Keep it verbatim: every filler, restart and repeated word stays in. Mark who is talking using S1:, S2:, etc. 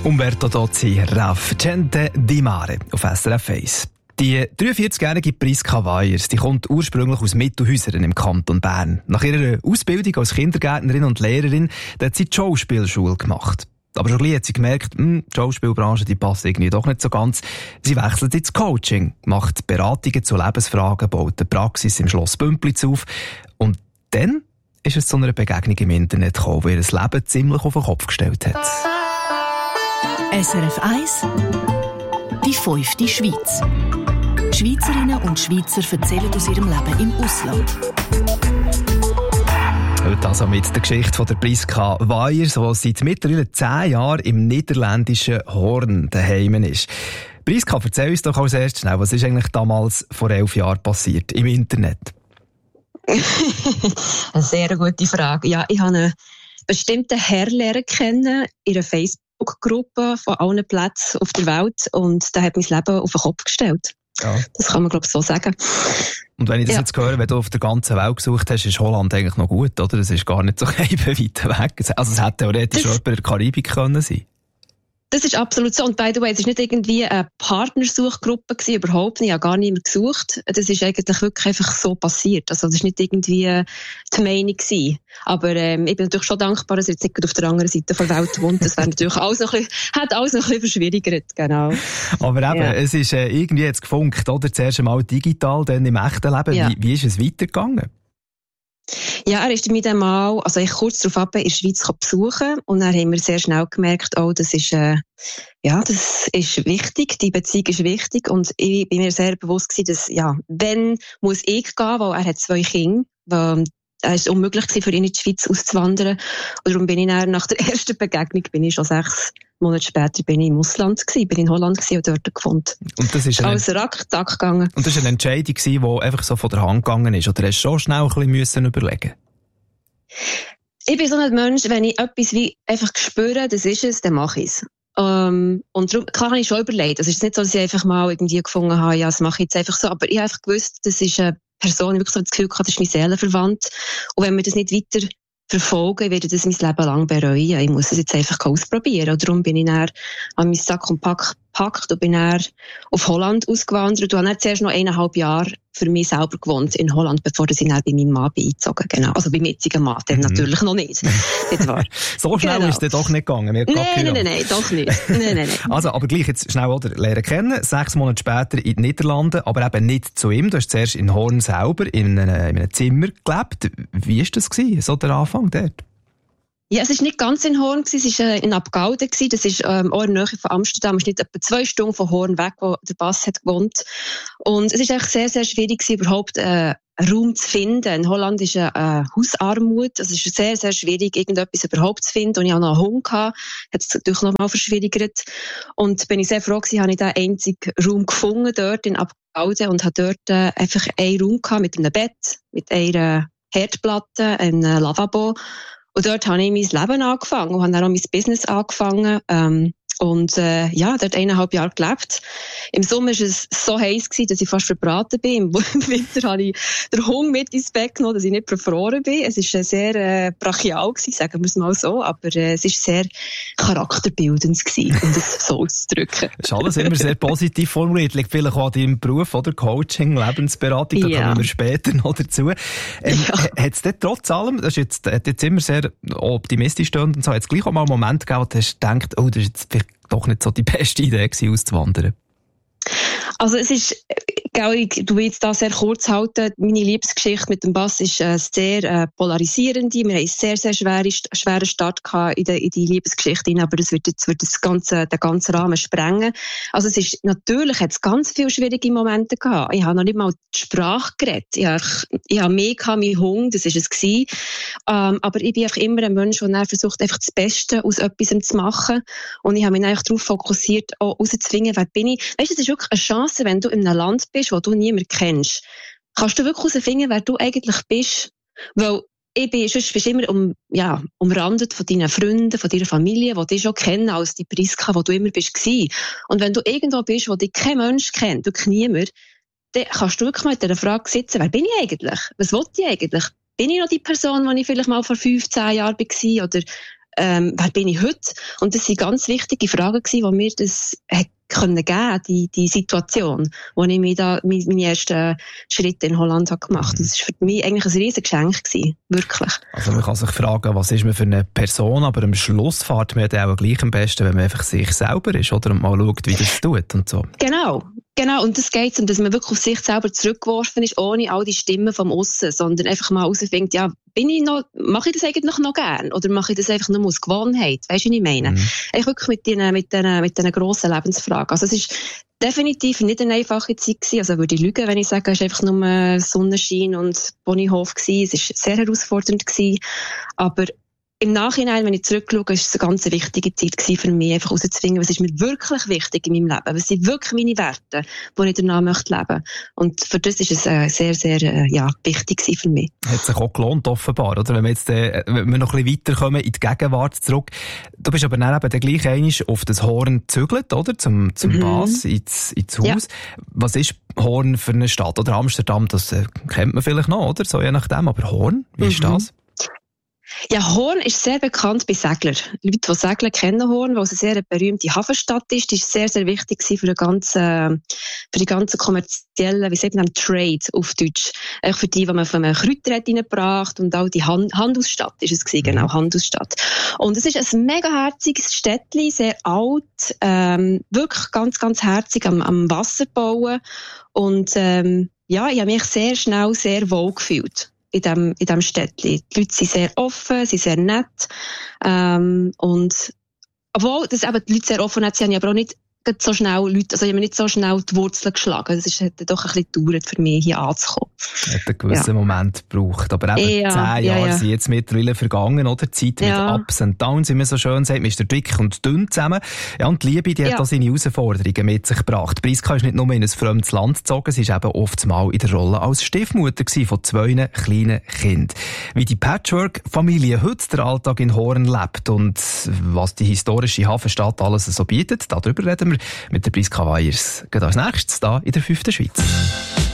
S1: Umberto Tozzi, Raff, Gente di Mare auf S R F eins. Die dreiundvierzigjährige Priska Weyers, die kommt ursprünglich aus Mittelhäusern im Kanton Bern. Nach ihrer Ausbildung als Kindergärtnerin und Lehrerin hat sie die Schauspielschule gemacht. Aber schon gleich hat sie gemerkt, hm, die Schauspielbranche die passt irgendwie doch nicht so ganz. Sie wechselt ins Coaching, macht Beratungen zu Lebensfragen, baut eine Praxis im Schloss Bümplitz auf. Und dann ist es zu einer Begegnung im Internet gekommen, die ihr das Leben ziemlich auf den Kopf gestellt hat.
S2: S R F eins, die fünfte Schweiz. Schweizerinnen und Schweizer erzählen aus ihrem Leben im Ausland.
S1: Heute also mit der Geschichte von der Priska Weyers, die seit mittlerweile zehn Jahren im niederländischen Hoorn daheim ist. Priska, erzähl uns doch als erstes schnell, was ist eigentlich damals vor elf Jahren passiert im Internet?
S3: Eine sehr gute Frage. Ja, ich habe einen bestimmten Herr lernen kennen in einer Facebook-Gruppe von allen Plätzen auf der Welt und der hat mein Leben auf den Kopf gestellt. Ja. Das kann man, glaube ich, so sagen.
S1: Und wenn ich das
S3: ja.
S1: jetzt höre, wenn du auf der ganzen Welt gesucht hast, ist Holland eigentlich noch gut, oder? Es ist gar nicht so weit weg. Also es hätte theoretisch auch in der Karibik können sein.
S3: Das ist absolut so. Und by the way, es war nicht irgendwie eine Partnersuchgruppe gewesen, überhaupt nicht. Ich habe gar niemand gesucht. Das ist eigentlich wirklich einfach so passiert. Also, das war nicht irgendwie die Meinung gewesen. Aber, ähm, ich bin natürlich schon dankbar, dass ich jetzt nicht auf der anderen Seite der Welt wohnt. Das wäre natürlich alles noch ein bisschen, hat alles noch ein bisschen verschwierigert, genau.
S1: Aber eben, ja. es ist äh, irgendwie jetzt gefunkt, oder? Zuerst einmal digital, dann im echten Leben. Ja. Wie, wie ist es weitergegangen?
S3: Ja, er ist mit dem Mal, also ich kurz darauf ab, in der Schweiz besuchen und dann haben wir sehr schnell gemerkt, oh, das ist, äh, ja, das ist wichtig, die Beziehung ist wichtig und ich bin mir sehr bewusst gewesen, dass, ja, wenn muss ich gehen, weil er hat zwei Kinder, weil es war unmöglich gewesen, für ihn in die Schweiz auszuwandern und darum bin ich dann, nach der ersten Begegnung, bin ich schon sechs Monate später bin ich im Ausland gewesen, bin in Holland gewesen und dort gefunden.
S1: Und das ist
S3: alles rack-tack gegangen.
S1: Und das war eine Entscheidung, die einfach so von der Hand gegangen ist, oder hast du schon schnell ein bisschen überlegen?
S3: Ich bin so ein Mensch, wenn ich etwas wie einfach spüre, das ist es, dann mache ich es. Ähm, und darum, klar habe ich schon überlegt. Es ist nicht so, dass ich einfach mal irgendwie gefunden habe, ja, das mache ich jetzt einfach so, aber ich habe einfach gewusst, das ist eine Person, die wirklich so das Gefühl hatte, das ist mein Seelenverwandt. Und wenn wir das nicht weiter verfolgen, ich werde das mein Leben lang bereuen. Ich muss es jetzt einfach ausprobieren. Und darum bin ich dann an meinen Sack und Pack gepackt und bin dann auf Holland ausgewandert und habe dann zuerst noch eineinhalb Jahre für mich selber gewohnt in Holland, bevor ich dann bei meinem Mann bin eingezogen. Genau. Also beim jetzigen Mann, dann mhm. natürlich noch nicht. Nicht wahr?
S1: So schnell genau. ist es doch nicht gegangen.
S3: Nein, nein, nein, nein, doch nicht. nein, nein, nein.
S1: Also, aber gleich jetzt schnell oder lernen kennen. Sechs Monate später in den Niederlanden, aber eben nicht zu ihm. Du hast zuerst in Hoorn selber in einem, in einem Zimmer gelebt. Wie war das gewesen, so der Anfang dort?
S3: Ja, es war nicht ganz in Hoorn, es war in Abgalden. Das ist ähm, auch in der Nähe von Amsterdam. Es ist nicht etwa zwei Stunden von Hoorn weg, wo der Bass hat gewohnt. Und es war eigentlich sehr, sehr schwierig, überhaupt äh, einen Raum zu finden. In Holland ist eine äh, Hausarmut. Es ist sehr, sehr schwierig, irgendetwas überhaupt zu finden. Und ich hatte noch einen Hund gehabt, hat es natürlich noch mal verschwierigt. Und bin ich sehr froh gewesen, habe ich den einzigen Raum gefunden dort in Abgalden und habe dort äh, einfach einen Raum gehabt mit einem Bett, mit einer Herdplatte, einem Lavabo. Und dort habe ich mein Leben angefangen und habe dann auch mein Business angefangen. Ähm, und äh, ja, dort eineinhalb Jahre gelebt. Im Sommer war es so heiß gewesen, dass ich fast verbraten bin. Im Winter habe ich den Hunger mit ins Bett genommen, dass ich nicht verfroren bin. Es war sehr äh, brachial gewesen, sagen wir es mal so. Aber äh, es war sehr charakterbildend gewesen, um das so auszudrücken.
S1: Das ist alles immer sehr positiv formuliert. Liegt vielleicht auch an deinem Beruf, oder? Coaching, Lebensberatung, da ja. kommen wir später noch dazu. Ähm, ja. Hat es trotz allem, das ist jetzt, hat jetzt immer sehr optimistisch stehend und so, hat es gleich auch mal einen Moment gegeben, wo du hast gedacht, oh, das ist jetzt vielleicht doch nicht so die beste Idee gewesen, auszuwandern?
S3: Also es ist, ich will jetzt da sehr kurz halten, meine Liebesgeschichte mit dem Bass ist äh, sehr äh, polarisierend. Wir haben einen sehr, sehr schweren, schweren Start gehabt in, de, in die Liebesgeschichte, aber das wird jetzt wird das ganze, den ganzen Rahmen sprengen. Also es ist, natürlich hat es ganz viele schwierige Momente gehabt. Ich habe noch nicht mal die Sprache geredet. Ich habe, ich habe mehr gehabt, mein Hunger, das war es gewesen. Ähm, aber ich bin einfach immer ein Mensch, der versucht, einfach das Beste aus etwas zu machen. Und ich habe mich eigentlich darauf fokussiert, auch rauszufinden, wer bin ich. Weißt du, es ist wirklich eine Chance, wenn du in einem Land bist, wo du niemanden kennst, kannst du wirklich herausfinden, wer du eigentlich bist. Weil ich bin, sonst bist du immer um, ja, umrandet von deinen Freunden, von deiner Familie, die dich schon kennen als die Priska, wo du immer bist gewesen. Und wenn du irgendwo bist, wo dich kein Mensch kennt, du niemand, dann kannst du wirklich mal mit dieser Frage sitzen, wer bin ich eigentlich? Was will ich eigentlich? Bin ich noch die Person, die ich vielleicht mal vor fünfzehn Jahren war? Oder ähm, wer bin ich heute? Und das sind ganz wichtige Fragen gewesen, die mir das hat können geben, die, die Situation, wo ich mir da meine ersten Schritte in Holland habe gemacht. Das war für mich eigentlich ein riesiges Geschenk gewesen. Wirklich.
S1: Also man kann sich fragen, was ist man für eine Person, aber am Schluss fährt man ja auch gleich am besten, wenn man einfach sich selber ist, oder? Und mal schaut, wie das tut und so.
S3: Genau. Genau, und das geht um, dass man wirklich auf sich selber zurückgeworfen ist, ohne all die Stimmen vom Aussen, sondern einfach mal herausfindet, ja, bin ich noch, mache ich das eigentlich noch gern? Oder mache ich das einfach nur aus Gewohnheit? Weisst du, was ich meine? Mhm. Eigentlich wirklich mit diesen, mit diesen, mit diesen grossen Lebensfragen. Also es ist definitiv nicht eine einfache Zeit gewesen. Also würde ich lügen, wenn ich sage, es war einfach nur Sonnenschein und Ponyhof gewesen. Es war sehr herausfordernd gewesen. Aber im Nachhinein, wenn ich zurückschaue, war es eine ganz wichtige Zeit für mich, einfach herauszufinden, was ist mir wirklich wichtig in meinem Leben, was sind wirklich meine Werte, die ich danach möchte leben. Und für das ist es äh, sehr, sehr äh, ja, wichtig für mich.
S1: Hat sich auch gelohnt, offenbar, oder? Wenn wir jetzt äh, wenn wir noch ein bisschen weiterkommen in die Gegenwart zurück. Du bist aber dann eben gleich einmal auf das Horn gezügelt, oder? Zum, zum mhm. Bas, ins, ins Haus. Ja. Was ist Horn für eine Stadt? Oder Amsterdam, das äh, kennt man vielleicht noch, oder? So je nachdem. Aber Horn, wie mhm. ist das?
S3: Ja, Horn ist sehr bekannt bei Seglern. Leute, die segeln, kennen Horn, weil es eine sehr berühmte Hafenstadt ist. Die ist sehr, sehr wichtig für den ganzen, für die ganzen kommerziellen, wie sagt man, Trade auf Deutsch. Auch für die, die man von einem Kräuter hat reingebracht und auch die Hand- Handelsstadt ist es gewesen, genau, Handelsstadt. Und es ist ein mega herziges Städtchen, sehr alt, ähm, wirklich ganz, ganz herzig am, am Wasser bauen. Und, ähm, ja, ich habe mich sehr schnell sehr wohl gefühlt. in dem, in dem Städtli. Die Leute sind sehr offen, sind sehr nett, ähm, und, obwohl, das eben die Leute sehr offen sind, haben aber auch nicht so schnell Leute, also ich habe nicht so schnell die Wurzeln geschlagen. Das ist, hat doch ein bisschen gedauert für mich, hier anzukommen.
S1: Hat einen gewissen ja. Moment gebraucht. Aber eben ja, zehn Jahre ja, ja. sind jetzt mittlerweile vergangen, oder? Zeit ja. mit Ups und Downs, wie man so schön sagt. Man ist dick und dünn zusammen. Ja, und die Liebe, die ja. hat da seine Herausforderungen mit sich gebracht. Priska ist nicht nur in ein fremdes Land gezogen, sie ist eben oftmals in der Rolle als Stiefmutter von zwei kleinen Kindern. Wie die Patchwork-Familie heute der Alltag in Horn lebt und was die historische Hafenstadt alles so bietet, darüber reden wir mit der Priska Weyers. Geht als nächstes da in der fünften Schweiz.